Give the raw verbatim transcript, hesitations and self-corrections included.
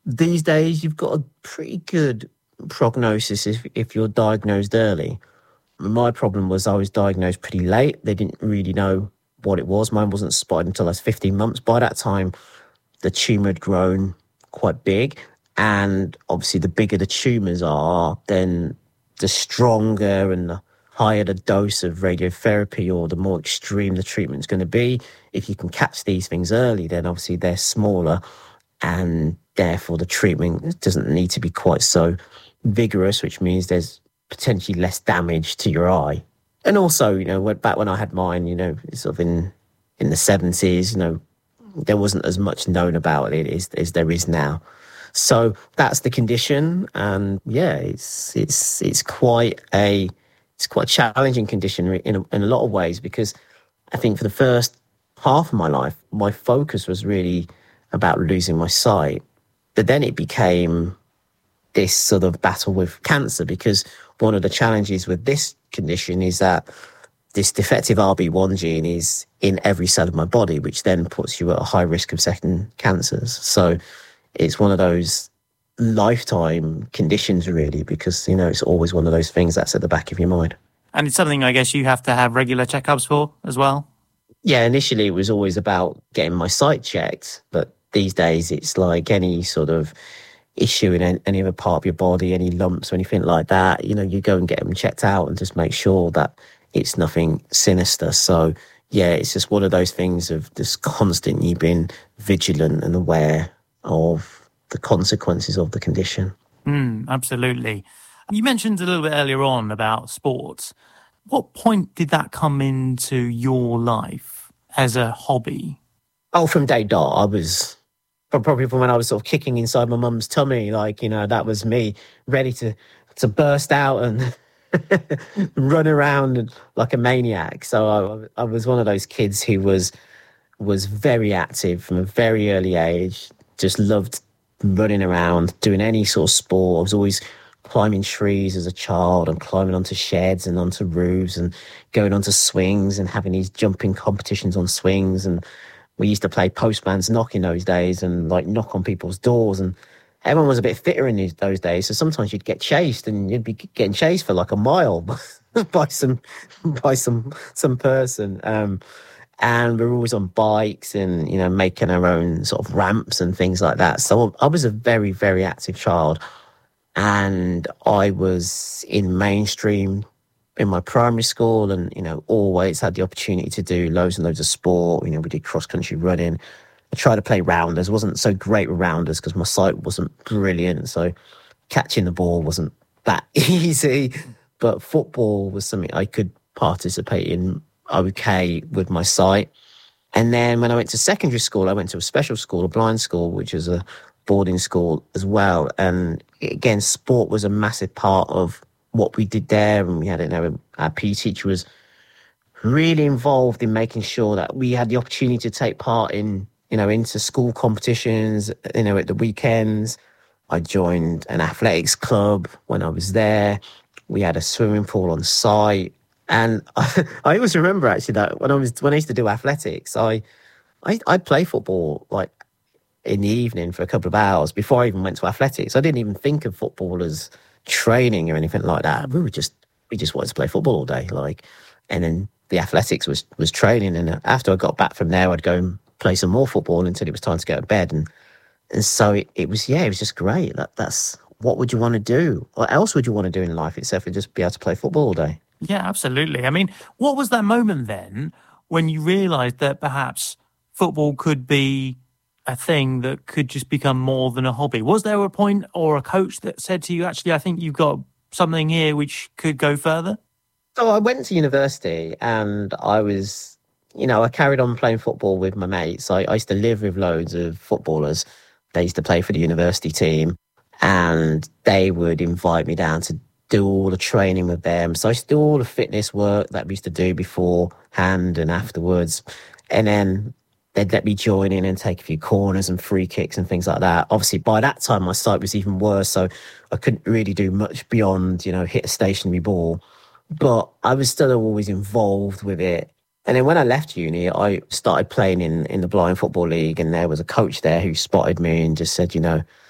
these days you've got a pretty good prognosis if, if you're diagnosed early. My problem was I was diagnosed pretty late. They didn't really know what it was. Mine wasn't spotted until I was fifteen months. By that time, the tumour had grown quite big. And obviously, the bigger the tumours are, then the stronger and the higher the dose of radiotherapy or the more extreme the treatment's going to be. If you can catch these things early, then obviously they're smaller and therefore the treatment doesn't need to be quite so vigorous, which means there's potentially less damage to your eye. And also, you know, back when I had mine, you know, sort of in in the seventies, you know, there wasn't as much known about it as, as there is now. So that's the condition, and yeah, it's it's it's quite a it's quite a challenging condition in a, in a lot of ways, because I think for the first half of my life, my focus was really about losing my sight, but then it became this sort of battle with cancer, because one of the challenges with this condition is that this defective R B one gene is in every cell of my body, which then puts you at a high risk of second cancers. So it's one of those lifetime conditions, really, because, you know, it's always one of those things that's at the back of your mind. And it's something I guess you have to have regular checkups for as well? Yeah, initially it was always about getting my sight checked, but these days it's like any sort of issue in any other part of your body, any lumps or anything like that, you know, you go and get them checked out and just make sure that it's nothing sinister. So, yeah, it's just one of those things of just constantly being vigilant and aware of the consequences of the condition. Mm, absolutely. You mentioned a little bit earlier on about sports. What point did that come into your life as a hobby? Oh, from day dot. I was... Probably from when I was sort of kicking inside my mum's tummy, like, you know, that was me ready to, to burst out and run around like a maniac. So I, I was one of those kids who was was very active from a very early age, just loved running around, doing any sort of sport. I was always climbing trees as a child and climbing onto sheds and onto roofs and going onto swings and having these jumping competitions on swings. And we used to play postman's knock in those days and like knock on people's doors, and everyone was a bit fitter in these, those days. So sometimes you'd get chased and you'd be getting chased for like a mile by some by some some person. Um, and we were always on bikes and, you know, making our own sort of ramps and things like that. So I was a very, very active child, and I was in mainstream in my primary school, and, you know, always had the opportunity to do loads and loads of sport. You know, we did cross-country running. I tried to play rounders. I wasn't so great with rounders because my sight wasn't brilliant, so catching the ball wasn't that easy. But football was something I could participate in okay with my sight. And then when I went to secondary school, I went to a special school, a blind school, which is a boarding school as well. And again, sport was a massive part of what we did there. And we had, you know, our P E teacher was really involved in making sure that we had the opportunity to take part in, you know, into school competitions, you know, at the weekends. I joined an athletics club when I was there. We had a swimming pool on site. And I, I always remember actually that when I was when I used to do athletics, I, I I'd play football like in the evening for a couple of hours before I even went to athletics. I didn't even think of football as training or anything like that. We were just we just wanted to play football all day, like, and then the athletics was was training. And after I got back from there, I'd go and play some more football until it was time to go to bed. And and so it, it was yeah, it was just great. That that's what would you want to do? What else would you want to do in life except for just be able to play football all day? Yeah, absolutely. I mean, what was that moment then when you realised that perhaps football could be a thing that could just become more than a hobby? Was there a point or a coach that said to you, actually, I think you've got something here which could go further? So I went to university and I was, you know, I carried on playing football with my mates. I, I used to live with loads of footballers. They used to play for the university team and they would invite me down to do all the training with them. So I used to do all the fitness work that we used to do beforehand and afterwards. And then they'd let me join in and take a few corners and free kicks and things like that. Obviously, by that time, my sight was even worse, so I couldn't really do much beyond, you know, hit a stationary ball. But I was still always involved with it. And then when I left uni, I started playing in, in the Blind Football League, and there was a coach there who spotted me and just said, you know,